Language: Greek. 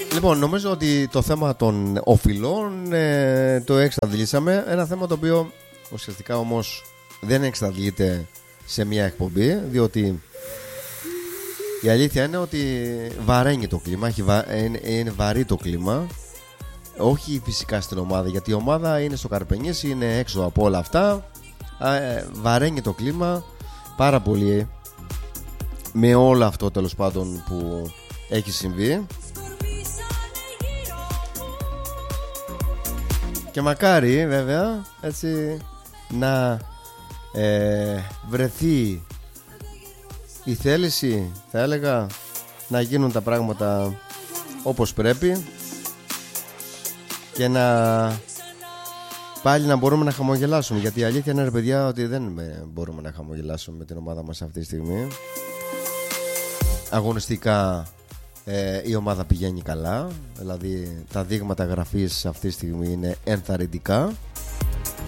Λοιπόν, νομίζω ότι το θέμα των οφειλών το εξαντλήσαμε. Ένα θέμα το οποίο ουσιαστικά όμως δεν εξαντλείται σε μια εκπομπή, διότι η αλήθεια είναι ότι βαραίνει το κλίμα, είναι βαρύ το κλίμα. Όχι φυσικά στην ομάδα, γιατί η ομάδα είναι στο Καρπενήσι, είναι έξω από όλα αυτά. Βαραίνει το κλίμα πάρα πολύ με όλο αυτό τέλος πάντων που έχει συμβεί. Και μακάρι βέβαια έτσι να βρεθεί η θέληση, θα έλεγα, να γίνουν τα πράγματα όπως πρέπει και να πάλι να μπορούμε να χαμογελάσουμε. Γιατί η αλήθεια είναι, ρε παιδιά, ότι δεν μπορούμε να χαμογελάσουμε με την ομάδα μας αυτή τη στιγμή. Αγωνιστικά η ομάδα πηγαίνει καλά. Δηλαδή τα δείγματα γραφής αυτή τη στιγμή είναι ενθαρρυντικά.